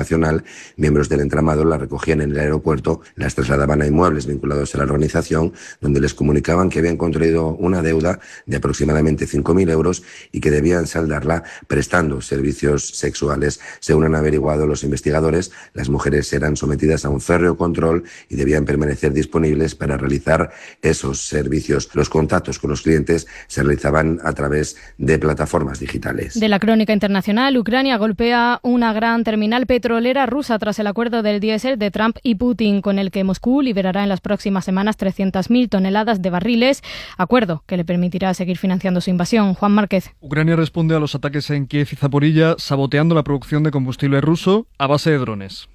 internacional, miembros del entramado las recogían en el aeropuerto, las trasladaban a inmuebles vinculados a la organización, donde les comunicaban que habían contraído una deuda de aproximadamente 5.000 euros y que debían saldarla prestando servicios sexuales. Según han averiguado los investigadores, las mujeres eran sometidas a un férreo control y debían permanecer disponibles para realizar esos servicios. Los contactos con los clientes se realizaban a través de plataformas digitales. De la crónica internacional, Ucrania golpea una gran terminal petrolera rusa tras el acuerdo del diésel de Trump y Putin, con el que Moscú liberará en las próximas semanas 300.000 toneladas de barriles, acuerdo que le permitirá seguir financiando su invasión. Juan Márquez. Ucrania responde a los ataques en Kiev y Zaporilla, saboteando la producción de combustible ruso a base de drones.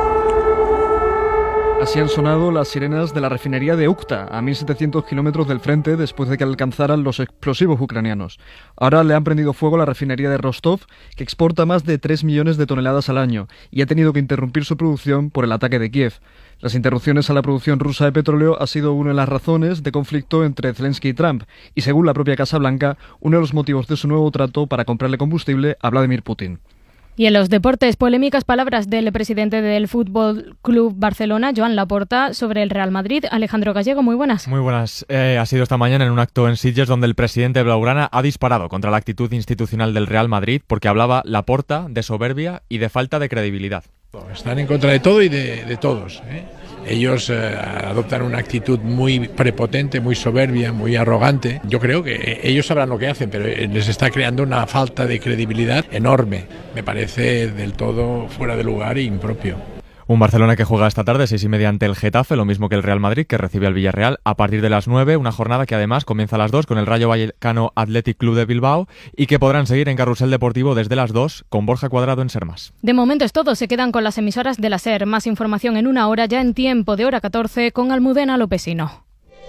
Así han sonado las sirenas de la refinería de Ukta, a 1.700 kilómetros del frente, después de que alcanzaran los explosivos ucranianos. Ahora le han prendido fuego a la refinería de Rostov, que exporta más de 3 millones de toneladas al año, y ha tenido que interrumpir su producción por el ataque de Kiev. Las interrupciones a la producción rusa de petróleo ha sido una de las razones de conflicto entre Zelensky y Trump, y según la propia Casa Blanca, uno de los motivos de su nuevo trato para comprarle combustible a Vladimir Putin. Y en los deportes, polémicas palabras del presidente del Fútbol Club Barcelona, Joan Laporta, sobre el Real Madrid. Alejandro Gallego, muy buenas. Muy buenas. Ha sido esta mañana en un acto en Sitges donde el presidente blaugrana ha disparado contra la actitud institucional del Real Madrid porque hablaba Laporta de soberbia y de falta de credibilidad. Están en contra de todo y de todos, ¿eh? Ellos adoptan una actitud muy prepotente, muy soberbia, muy arrogante. Yo creo que ellos sabrán lo que hacen, pero les está creando una falta de credibilidad enorme. Me parece del todo fuera de lugar e impropio. Un Barcelona que juega esta tarde 6:30 ante el Getafe, lo mismo que el Real Madrid, que recibe al Villarreal a partir de las 9, una jornada que además comienza a las 2 con el Rayo Vallecano Athletic Club de Bilbao y que podrán seguir en Carrusel Deportivo desde las 2 con Borja Cuadrado en Sermas. De momento es todo, se quedan con las emisoras de la SER. Más información en una hora, ya en tiempo de hora 14, con Almudena Lopesino.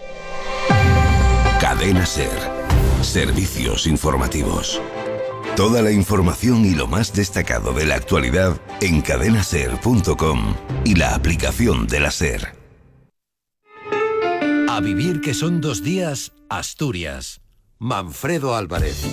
Cadena SER. Servicios informativos. Toda la información y lo más destacado de la actualidad en cadenaser.com y la aplicación de la SER. A vivir que son 2 días, Asturias. Manfredo Álvarez.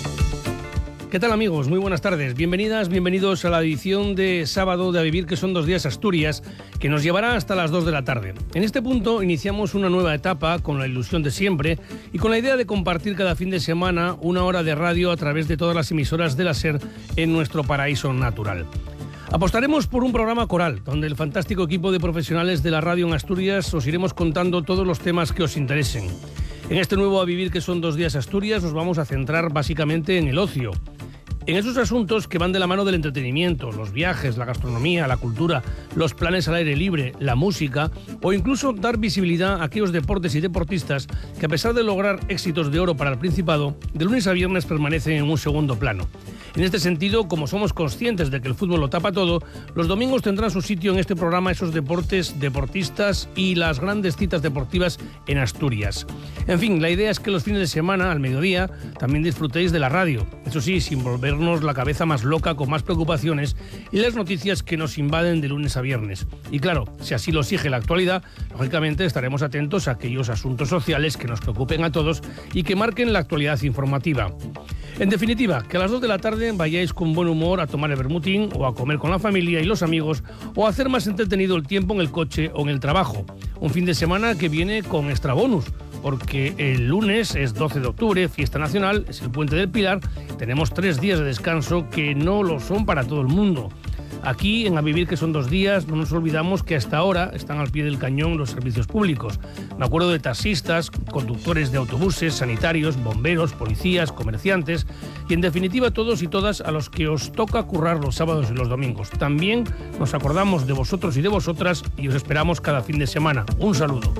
¿Qué tal, amigos? Muy buenas tardes. Bienvenidas, bienvenidos a la edición de sábado de A Vivir que son 2 días, Asturias, que nos llevará hasta las 2 de la tarde. En este punto iniciamos una nueva etapa con la ilusión de siempre y con la idea de compartir cada fin de semana una hora de radio a través de todas las emisoras de la SER en nuestro paraíso natural. Apostaremos por un programa coral, donde el fantástico equipo de profesionales de la radio en Asturias os iremos contando todos los temas que os interesen. En este nuevo A Vivir que son 2 días, Asturias, nos vamos a centrar básicamente en el ocio. En esos asuntos que van de la mano del entretenimiento, los viajes, la gastronomía, la cultura, los planes al aire libre, la música o incluso dar visibilidad a aquellos deportes y deportistas que, a pesar de lograr éxitos de oro para el Principado, de lunes a viernes permanecen en un segundo plano. En este sentido, como somos conscientes de que el fútbol lo tapa todo, los domingos tendrán su sitio en este programa esos deportes, deportistas y las grandes citas deportivas en Asturias. En fin, la idea es que los fines de semana, al mediodía, también disfrutéis de la radio. Eso sí, sin volvernos la cabeza más loca con más preocupaciones y las noticias que nos invaden de lunes a viernes. Y claro, si así lo exige la actualidad, lógicamente estaremos atentos a aquellos asuntos sociales que nos preocupen a todos y que marquen la actualidad informativa. En definitiva, que a las 2 de la tarde vayáis con buen humor a tomar el vermutín o a comer con la familia y los amigos o a hacer más entretenido el tiempo en el coche o en el trabajo. Un fin de semana que viene con extra bonus, porque el lunes es 12 de octubre, fiesta nacional, es el Puente del Pilar, tenemos 3 días de descanso que no lo son para todo el mundo. Aquí, en A Vivir que son 2 días, no nos olvidamos que hasta ahora están al pie del cañón los servicios públicos. Me acuerdo de taxistas, conductores de autobuses, sanitarios, bomberos, policías, comerciantes y, en definitiva, todos y todas a los que os toca currar los sábados y los domingos. También nos acordamos de vosotros y de vosotras y os esperamos cada fin de semana. Un saludo.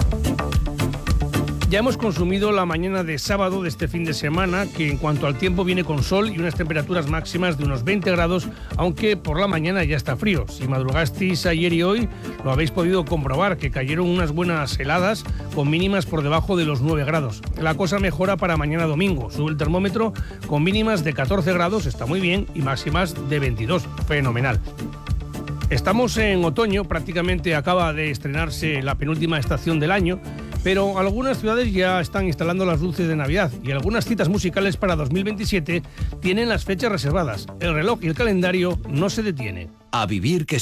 Ya hemos consumido la mañana de sábado de este fin de semana, que en cuanto al tiempo viene con sol y unas temperaturas máximas de unos 20 grados, aunque por la mañana ya está frío. Si madrugasteis ayer y hoy, lo habéis podido comprobar, que cayeron unas buenas heladas con mínimas por debajo de los 9 grados. La cosa mejora para mañana domingo. Sube el termómetro con mínimas de 14 grados, está muy bien, y máximas de 22, fenomenal. Estamos en otoño, prácticamente acaba de estrenarse la penúltima estación del año, pero algunas ciudades ya están instalando las luces de Navidad y algunas citas musicales para 2027 tienen las fechas reservadas. El reloj y el calendario no se detiene. A vivir que